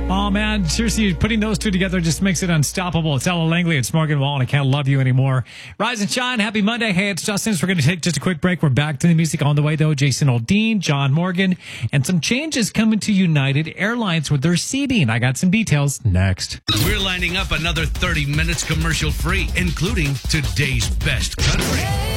Oh, man, seriously, putting those two together just makes it unstoppable. It's Ella Langley, it's Morgan Wall, and I Can't Love You Anymore. Rise and shine. Happy Monday. Hey, it's Justin. So we're going to take just a quick break. We're back to the music on the way, though. Jason Aldean, John Morgan, and some changes coming to United Airlines with their seating. I got some details next. We're lining up another 30 minutes commercial free, including today's best country.